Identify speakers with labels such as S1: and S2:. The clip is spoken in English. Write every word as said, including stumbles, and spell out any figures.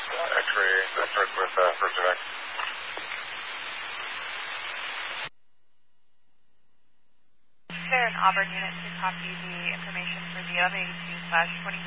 S1: uh, X-ray, that starts with uh, first event.
S2: Is there an Auburn unit to copy the information for the eleven eighty-two slash twenty?